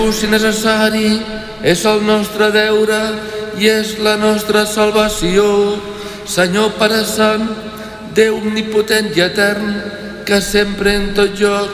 si necessari, és el nostre deure i és la nostra salvació. Senyor Pare Sant, Déu omnipotent i etern, que sempre en tot lloc